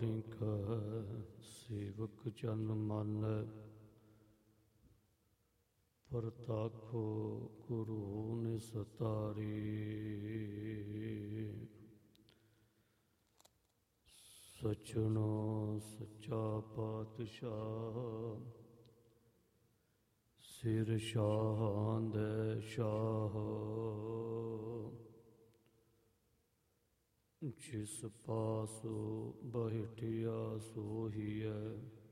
ਤਾਰੀ ਕੈ ਸੇਵਕ ਜਨ ਮਾਨੈ, ਪਰਤਾਖੋ ਗੁਰੂ ਨਿਸਤਾਰੀ। ਸਚਨੋ ਸੱਚਾ ਪਾਤਸ਼ਾਹ, ਸਿਰ ਸ਼ਾਹਾਂ ਦੇ ਸ਼ਾਹ। ਜਿਸ ਪਾਸੋਂ ਬਹਿਠਿਆ ਸੋਹੀਐ,